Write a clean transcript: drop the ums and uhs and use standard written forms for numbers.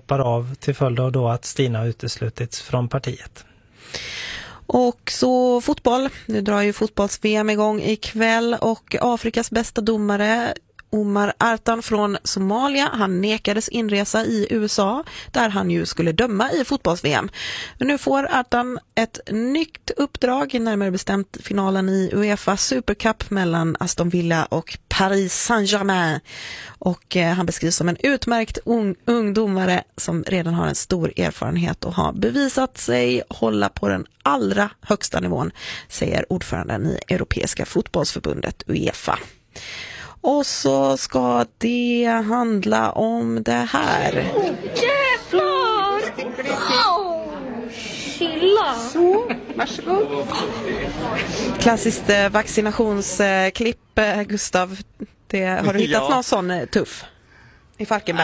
hoppar av till följd av då att Stina har uteslutits från partiet. Och så fotboll. Nu drar ju fotbolls-VM igång ikväll och Afrikas bästa domare Omar Artan från Somalia, han nekades inresa i USA där han ju skulle döma i fotbolls-VM. Men nu får Artan ett nytt uppdrag, närmare bestämt finalen i UEFA Supercup mellan Aston Villa och Paris Saint-Germain. Och han beskrivs som en utmärkt ung domare som redan har en stor erfarenhet och har bevisat sig hålla på den allra högsta nivån, säger ordföranden i Europeiska fotbollsförbundet UEFA. Och så ska det handla om det här. Jävlar! Chilla! Så, varsågod. Klassiskt vaccinationsklipp, Gustav. Har du hittat någon sån tuff i Falkenberg?